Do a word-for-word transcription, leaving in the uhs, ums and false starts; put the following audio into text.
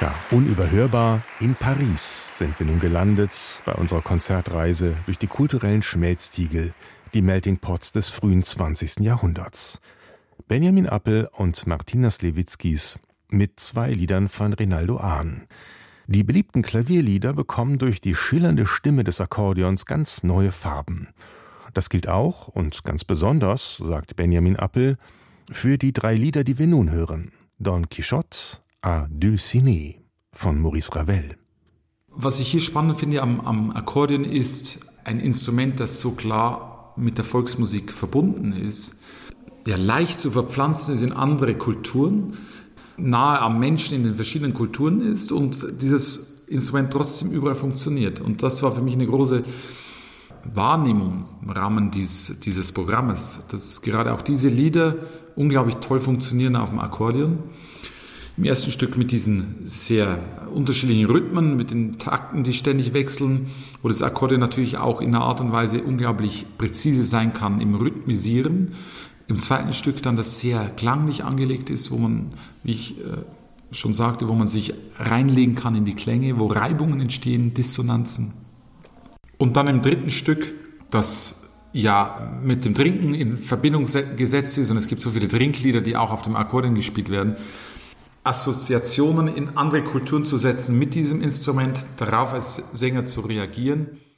Ja, unüberhörbar, in Paris sind wir nun gelandet bei unserer Konzertreise durch die kulturellen Schmelztiegel, die Melting Pots des frühen zwanzigsten Jahrhunderts. Benjamin Appel und Martina Sliwickis mit zwei Liedern von Rinaldo Ahn. Die beliebten Klavierlieder bekommen durch die schillernde Stimme des Akkordeons ganz neue Farben. Das gilt auch und ganz besonders, sagt Benjamin Appel, für die drei Lieder, die wir nun hören. Don Quixote à Dulcinea von Maurice Ravel. Was ich hier spannend finde am, am Akkordeon ist ein Instrument, das so klar mit der Volksmusik verbunden ist, ja leicht zu verpflanzen ist in andere Kulturen, nahe am Menschen in den verschiedenen Kulturen ist und dieses Instrument trotzdem überall funktioniert. Und das war für mich eine große Wahrnehmung im Rahmen dieses, dieses Programmes, dass gerade auch diese Lieder unglaublich toll funktionieren auf dem Akkordeon. Im ersten Stück mit diesen sehr unterschiedlichen Rhythmen, mit den Takten, die ständig wechseln, wo das Akkordeon natürlich auch in einer Art und Weise unglaublich präzise sein kann im Rhythmisieren. Im zweiten Stück dann, das sehr klanglich angelegt ist, wo man, wie ich äh, schon sagte, wo man sich reinlegen kann in die Klänge, wo Reibungen entstehen, Dissonanzen. Und dann im dritten Stück, das ja mit dem Trinken in Verbindung gesetzt ist, und es gibt so viele Trinklieder, die auch auf dem Akkordeon gespielt werden, Assoziationen in andere Kulturen zu setzen mit diesem Instrument, darauf als Sänger zu reagieren.